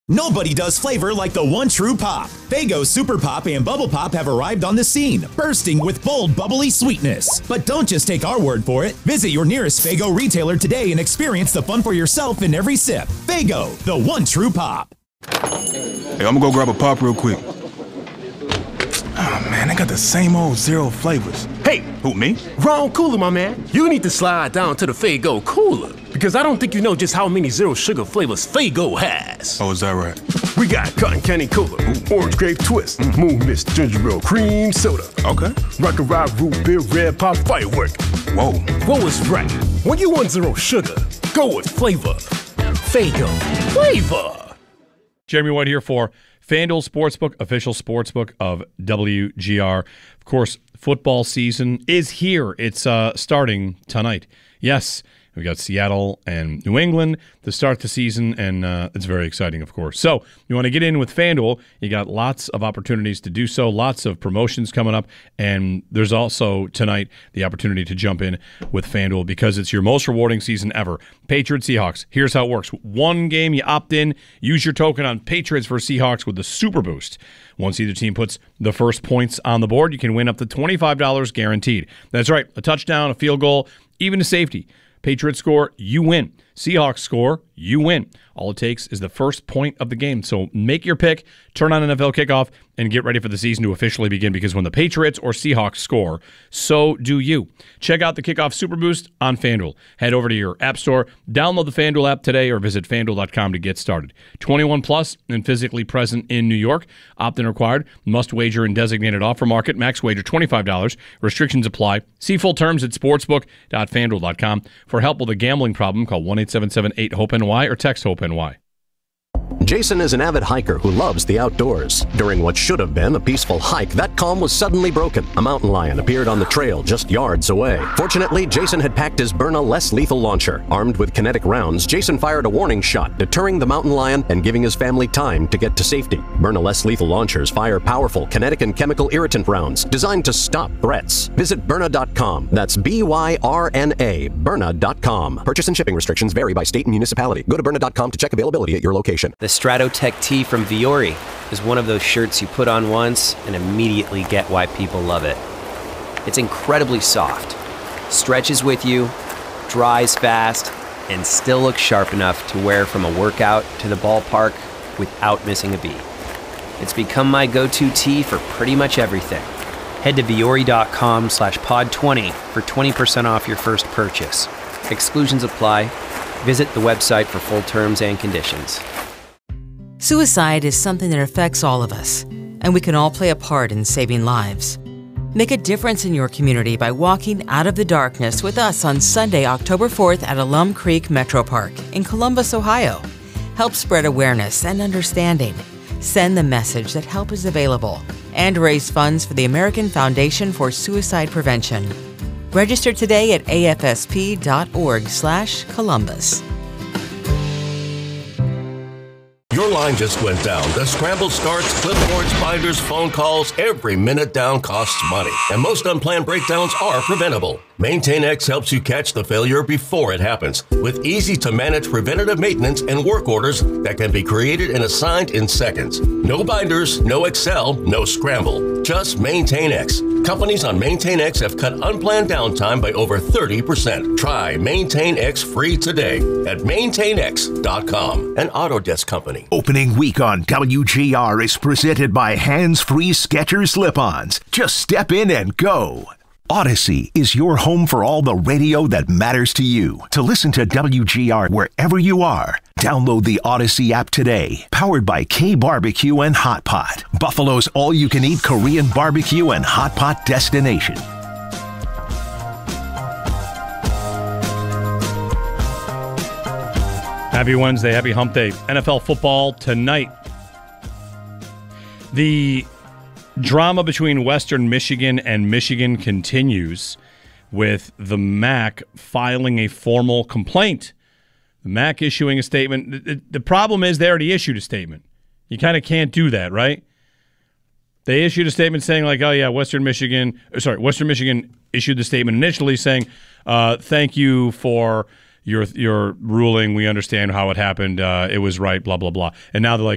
Nobody does flavor like the one true pop. Faygo Super Pop and Bubble Pop have arrived on the scene, bursting with bold, bubbly sweetness. But don't just take our word for it. Visit your nearest Faygo retailer today and experience the fun for yourself in every sip. Faygo, the one true pop. Hey, I'm gonna go grab a pop real quick. Oh man, they got the same old zero flavors. Hey! Who, me? Wrong cooler, my man. You need to slide down to the Faygo cooler. Because I don't think you know just how many zero sugar flavors Faygo has. Oh, is that right? We got Cotton Candy Cola, Orange Grape Twist, Moon Mist Ginger Ale Cream Soda. Okay. Rock and Rock Root Beer Red Pop Firework. Whoa. What was right? When you want zero sugar, go with flavor. Faygo. Flavor. Jeremy White here for FanDuel Sportsbook, official sportsbook of WGR. Of course, football season is here. It's starting tonight. Yes, we got Seattle and New England to start the season, and it's very exciting, of course. So you want to get in with FanDuel, you got lots of opportunities to do so, lots of promotions coming up, and there's also tonight the opportunity to jump in with FanDuel because it's your most rewarding season ever. Patriots, Seahawks. Here's how it works. One game, you opt in, use your token on Patriots versus Seahawks with the Super Boost. Once either team puts the first points on the board, you can win up to $25 guaranteed. That's right, a touchdown, a field goal, even a safety. Patriots score, you win. Seahawks score, you win. All it takes is the first point of the game. So make your pick, turn on NFL kickoff, and get ready for the season to officially begin because when the Patriots or Seahawks score, so do you. Check out the Kickoff Super Boost on FanDuel. Head over to your app store, download the FanDuel app today, or visit FanDuel.com to get started. 21 plus and physically present in New York. Opt-in required. Must wager in designated offer market. Max wager $25. Restrictions apply. See full terms at sportsbook.fanduel.com. For help with a gambling problem, call 1-877-8-HOPE-NY or text HOPE-NY. Jason is an avid hiker who loves the outdoors. During what should have been a peaceful hike, that calm was suddenly broken. A mountain lion appeared on the trail just yards away. Fortunately, Jason had packed his Byrna less lethal launcher. Armed with kinetic rounds, Jason fired a warning shot, deterring the mountain lion and giving his family time to get to safety. Byrna less lethal launchers fire powerful kinetic and chemical irritant rounds designed to stop threats. Visit Byrna.com. That's Byrna, Byrna.com. Purchase and shipping restrictions vary by state and municipality. Go to Byrna.com to check availability at your location. The Stratotech tee from Viore is one of those shirts you put on once and immediately get why people love it. It's incredibly soft, stretches with you, dries fast, and still looks sharp enough to wear from a workout to the ballpark without missing a beat. It's become my go-to tee for pretty much everything. Head to Viore.com/pod20 for 20% off your first purchase. Exclusions apply. Visit the website for full terms and conditions. Suicide is something that affects all of us, and we can all play a part in saving lives. Make a difference in your community by walking out of the darkness with us on Sunday, October 4th at Alum Creek Metro Park in Columbus, Ohio. Help spread awareness and understanding. Send the message that help is available and raise funds for the American Foundation for Suicide Prevention. Register today at afsp.org/Columbus. Your line just went down. The scramble starts, clipboards, binders, phone calls. Every minute down costs money. And most unplanned breakdowns are preventable. MaintainX helps you catch the failure before it happens with easy-to-manage preventative maintenance and work orders that can be created and assigned in seconds. No binders, no Excel, no scramble. Just MaintainX. Companies on MaintainX have cut unplanned downtime by over 30%. Try MaintainX free today at maintainx.com, an Autodesk company. Opening week on WGR is presented by Hands-Free Skechers Slip-Ons. Just step in and go. Odyssey is your home for all the radio that matters to you. To listen to WGR wherever you are, download the Odyssey app today. Powered by K Barbecue and Hot Pot, Buffalo's all-you-can-eat Korean barbecue and hot pot destination. Happy Wednesday, happy hump day. NFL football tonight. The drama between Western Michigan and Michigan continues with the MAC filing a formal complaint. The MAC issuing a statement. The problem is they already issued a statement. You kind of can't do that, right? They issued a statement saying like, oh yeah, Western Michigan issued the statement initially saying, thank you for your ruling. We understand how it happened. It was right, blah, blah, blah. And now they're like,